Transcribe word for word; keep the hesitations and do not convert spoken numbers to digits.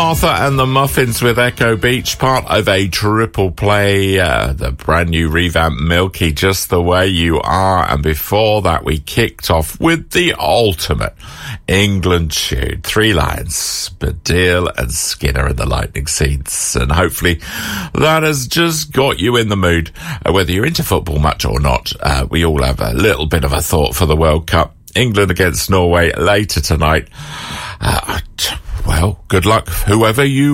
Martha and the Muffins with Echo Beach, part of a triple play, uh, the brand new revamped Milky, Just the Way You Are. And before that, we kicked off with the ultimate England tune, Three Lions, Baddiel and Skinner and the Lightning Seeds. And hopefully that has just got you in the mood, uh, whether you're into football much or not. Uh, we all have a little bit of a thought for the World Cup. England against Norway later tonight. Uh, well, good luck, whoever you